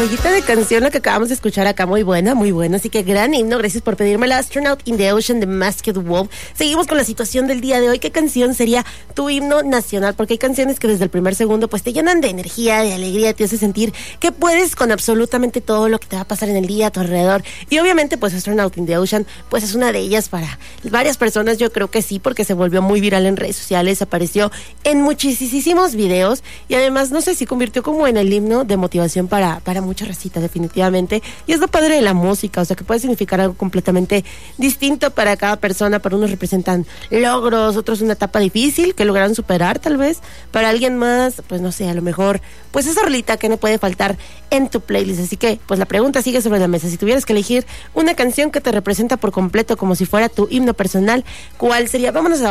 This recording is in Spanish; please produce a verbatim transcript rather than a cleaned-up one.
joyita de canción la que acabamos de escuchar acá, muy buena, muy buena, así que gran himno, gracias por pedirme la Astronaut in the Ocean de Masked Wolf. Seguimos con la situación del día de hoy. ¿Qué canción sería tu himno nacional? Porque hay canciones que desde el primer segundo pues te llenan de energía, de alegría, te hace sentir que puedes con absolutamente todo lo que te va a pasar en el día a tu alrededor. Y obviamente pues Astronaut in the Ocean pues es una de ellas para varias personas, yo creo que sí, porque se volvió muy viral en redes sociales, apareció en muchísimos videos y además no sé si convirtió como en el himno de motivación para, para mucha racita, definitivamente. Y es lo padre de la música, o sea que puede significar algo completamente distinto para cada persona. Para unos representan logros, otros una etapa difícil que lograron superar tal vez. Para alguien más, pues no sé, a lo mejor, pues esa rolita que no puede faltar en tu playlist. Así que, pues la pregunta sigue sobre la mesa. Si tuvieras que elegir una canción que te representa por completo como si fuera tu himno personal, ¿cuál sería? Vámonos a